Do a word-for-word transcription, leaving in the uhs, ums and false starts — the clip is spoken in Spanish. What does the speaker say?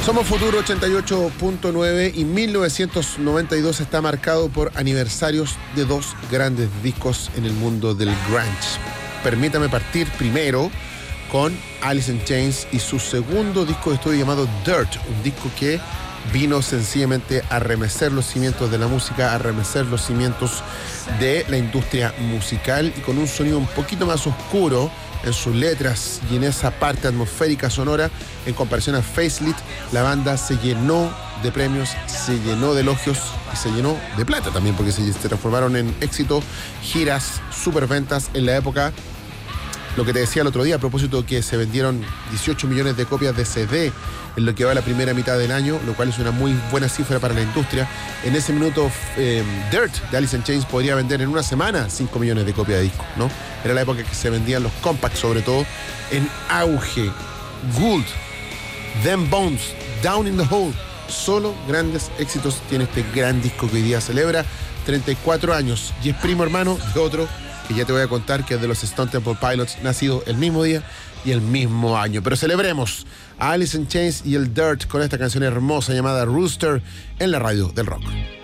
Somos Futuro ochenta y ocho punto nueve y mil novecientos noventa y dos está marcado por aniversarios de dos grandes discos en el mundo del grunge. Permítame partir primero con Alice in Chains y su segundo disco de estudio llamado Dirt, un disco que vino sencillamente a remecer los cimientos de la música, a remecer los cimientos de la industria musical y con un sonido un poquito más oscuro en sus letras y en esa parte atmosférica sonora en comparación a Facelift. La banda se llenó de premios, se llenó de elogios y se llenó de plata también, porque se transformaron en éxito, giras, superventas en la época. Lo que te decía el otro día a propósito que se vendieron dieciocho millones de copias de C D en lo que va a la primera mitad del año, lo cual es una muy buena cifra para la industria. En ese minuto, eh, Dirt de Alice in Chains podría vender en una semana cinco millones de copias de disco, ¿no? Era la época que se vendían los compacts, sobre todo, en auge. Gould, Them Bones, Down in the Hole, solo grandes éxitos tiene este gran disco que hoy día celebra treinta y cuatro años y es primo hermano de otro que ya te voy a contar, que es de los Stone Temple Pilots, nacido el mismo día y el mismo año. Pero celebremos a Alice in Chains y el Dirt con esta canción hermosa llamada Rooster en la radio del rock.